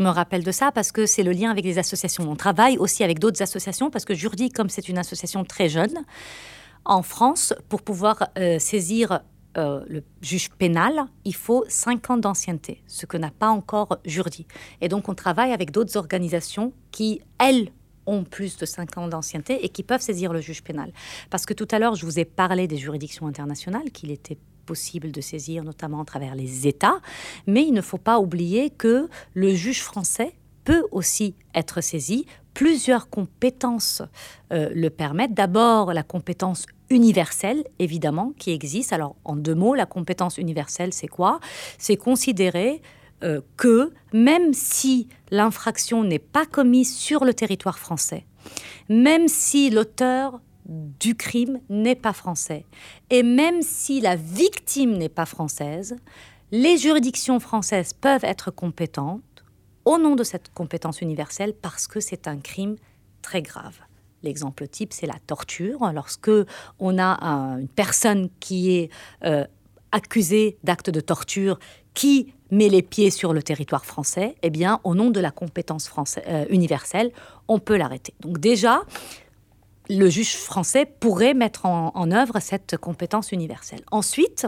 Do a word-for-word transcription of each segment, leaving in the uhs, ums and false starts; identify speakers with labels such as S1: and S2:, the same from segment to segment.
S1: Je me rappelle de ça parce que c'est le lien avec les associations. On travaille aussi avec d'autres associations parce que Jurdi, comme c'est une association très jeune, en France, pour pouvoir euh, saisir euh, le juge pénal, il faut cinq ans d'ancienneté, ce que n'a pas encore Jurdi. Et donc on travaille avec d'autres organisations qui, elles, ont plus de cinq ans d'ancienneté et qui peuvent saisir le juge pénal. Parce que tout à l'heure, je vous ai parlé des juridictions internationales, qu'il était possible de saisir, notamment à travers les États. Mais il ne faut pas oublier que le juge français peut aussi être saisi. Plusieurs compétences euh, le permettent. D'abord, la compétence universelle, évidemment, qui existe. Alors, en deux mots, la compétence universelle, c'est quoi ? C'est considérer euh, que même si l'infraction n'est pas commise sur le territoire français, même si l'auteur du crime n'est pas français, et même si la victime n'est pas française, les juridictions françaises peuvent être compétentes au nom de cette compétence universelle parce que c'est un crime très grave. L'exemple type, c'est la torture. Lorsque on a un, une personne qui est euh, accusée d'actes de torture, qui met les pieds sur le territoire français, eh bien, au nom de la compétence française, euh, universelle, on peut l'arrêter. Donc déjà, le juge français pourrait mettre en, en œuvre cette compétence universelle. Ensuite,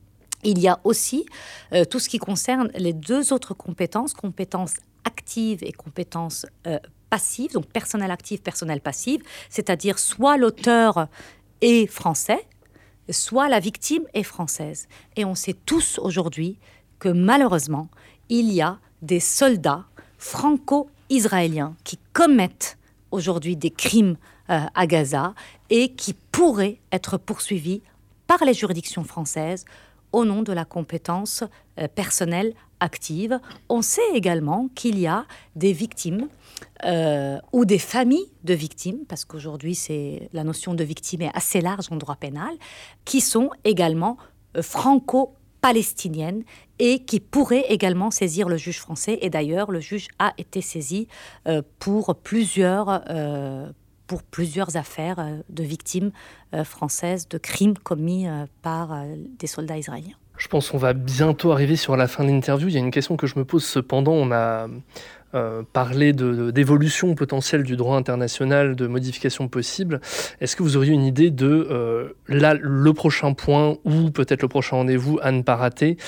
S1: il y a aussi euh, tout ce qui concerne les deux autres compétences, compétences actives et compétences euh, passives, donc personnel actif, personnel passif, c'est-à-dire soit l'auteur est français, soit la victime est française. Et on sait tous aujourd'hui que malheureusement, il y a des soldats franco-israéliens qui commettent aujourd'hui des crimes euh, à Gaza et qui pourraient être poursuivis par les juridictions françaises au nom de la compétence euh, personnelle active. On sait également qu'il y a des victimes euh, ou des familles de victimes, parce qu'aujourd'hui c'est, la notion de victime est assez large en droit pénal, qui sont également euh, franco-palestiniennes et qui pourraient également saisir le juge français. Et d'ailleurs, le juge a été saisi euh, pour plusieurs euh, pour plusieurs affaires euh, de victimes euh, françaises de crimes commis euh, par euh, des soldats israéliens.
S2: Je pense qu'on va bientôt arriver sur la fin de l'interview. Il y a une question que je me pose cependant. On a euh, parlé de, de, d'évolution potentielle du droit international, de modifications possibles. Est-ce que vous auriez une idée de euh, là, le prochain point ou peut-être le prochain rendez-vous à ne pas rater,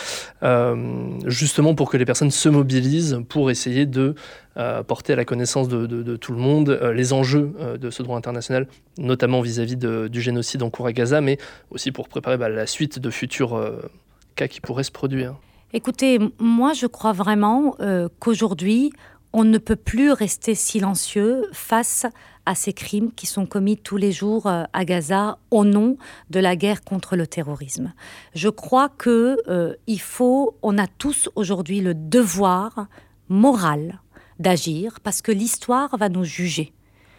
S2: euh, justement pour que les personnes se mobilisent pour essayer de euh, porter à la connaissance de, de, de tout le monde euh, les enjeux euh, de ce droit international, notamment vis-à-vis de, du génocide en cours à Gaza, mais aussi pour préparer bah, la suite de futurs euh, cas qui pourraient se produire?
S1: Écoutez, moi je crois vraiment euh, qu'aujourd'hui, on ne peut plus rester silencieux face à ces crimes qui sont commis tous les jours euh, à Gaza au nom de la guerre contre le terrorisme. Je crois que euh, il faut, on a tous aujourd'hui le devoir moral d'agir parce que l'histoire va nous juger.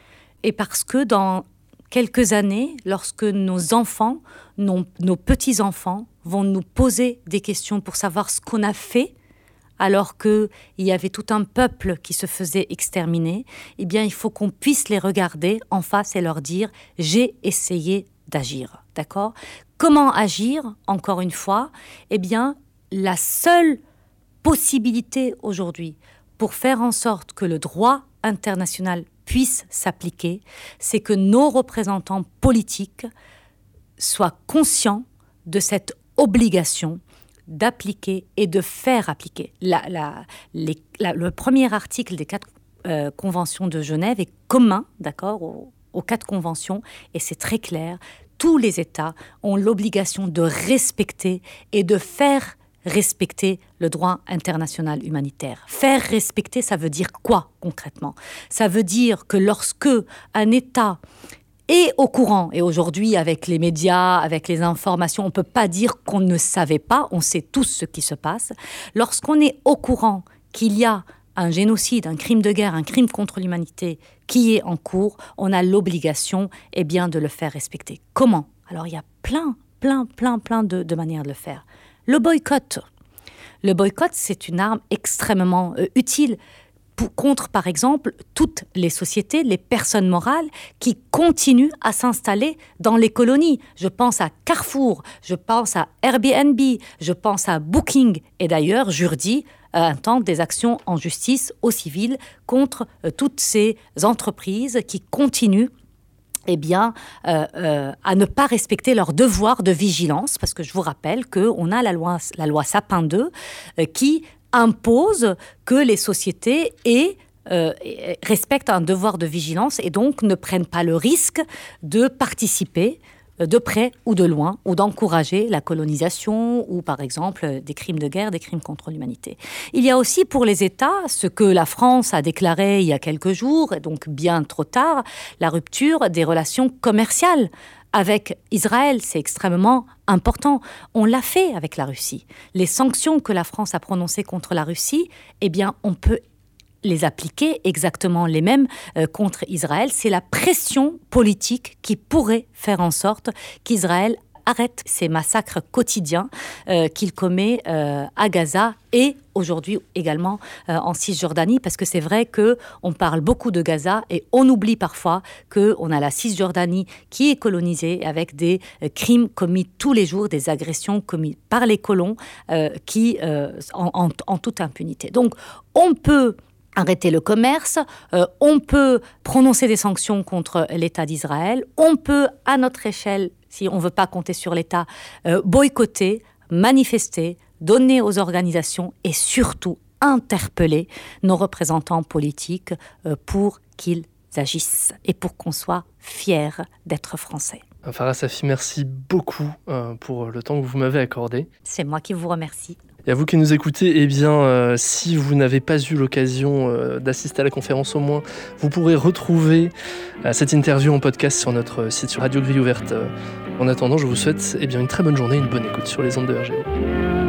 S1: Et parce que dans quelques années, lorsque nos enfants, nos, nos petits-enfants vont nous poser des questions pour savoir ce qu'on a fait, alors qu'il y avait tout un peuple qui se faisait exterminer, eh bien, il faut qu'on puisse les regarder en face et leur dire « j'ai essayé d'agir ». D'accord ? Comment agir, encore une fois ? Eh bien, la seule possibilité aujourd'hui pour faire en sorte que le droit international puisse s'appliquer, c'est que nos représentants politiques soient conscients de cette obligation d'appliquer et de faire appliquer. La, la, les, la, le premier article des quatre euh, conventions de Genève est commun, d'accord, aux, aux quatre conventions, et c'est très clair. Tous les États ont l'obligation de respecter et de faire respecter le droit international humanitaire. Faire respecter, ça veut dire quoi concrètement ? Ça veut dire que lorsque un État est au courant, et aujourd'hui avec les médias, avec les informations, on ne peut pas dire qu'on ne savait pas, on sait tous ce qui se passe. Lorsqu'on est au courant qu'il y a un génocide, un crime de guerre, un crime contre l'humanité qui est en cours, on a l'obligation eh bien, de le faire respecter. Comment ? Alors il y a plein, plein, plein, plein de, de manières de le faire. Le boycott. Le boycott, c'est une arme extrêmement euh, utile pour, contre, par exemple, toutes les sociétés, les personnes morales qui continuent à s'installer dans les colonies. Je pense à Carrefour, je pense à Airbnb, je pense à Booking. Et d'ailleurs, Jurdi intente des actions en justice au civil contre euh, toutes ces entreprises qui continuent eh bien, euh, euh, à ne pas respecter leur devoir de vigilance, parce que je vous rappelle qu'on a la loi, la loi Sapin deux euh, qui impose que les sociétés aient Euh, respectent un devoir de vigilance et donc ne prennent pas le risque de participer de près ou de loin, ou d'encourager la colonisation, ou par exemple des crimes de guerre, des crimes contre l'humanité. Il y a aussi pour les États, ce que la France a déclaré il y a quelques jours, et donc bien trop tard, la rupture des relations commerciales avec Israël. C'est extrêmement important. On l'a fait avec la Russie. Les sanctions que la France a prononcées contre la Russie, eh bien, on peut les appliquer exactement les mêmes euh, contre Israël. C'est la pression politique qui pourrait faire en sorte qu'Israël arrête ces massacres quotidiens euh, qu'il commet euh, à Gaza et aujourd'hui également euh, en Cisjordanie, parce que c'est vrai qu'on parle beaucoup de Gaza et on oublie parfois qu'on a la Cisjordanie qui est colonisée avec des euh, crimes commis tous les jours, des agressions commises par les colons euh, qui, euh, en, en, en toute impunité. Donc on peut arrêter le commerce, euh, on peut prononcer des sanctions contre l'État d'Israël, on peut, à notre échelle, si on ne veut pas compter sur l'État, euh, boycotter, manifester, donner aux organisations et surtout interpeller nos représentants politiques euh, pour qu'ils agissent et pour qu'on soit fiers d'être français.
S2: Farah Safi, merci beaucoup euh, pour le temps que vous m'avez accordé.
S1: C'est moi qui vous remercie.
S2: Et à vous qui nous écoutez, eh bien, euh, si vous n'avez pas eu l'occasion euh, d'assister à la conférence au moins, vous pourrez retrouver euh, cette interview en podcast sur notre site sur Radio Grille Ouverte. En attendant, je vous souhaite eh bien, une très bonne journée et une bonne écoute sur les ondes de R G O.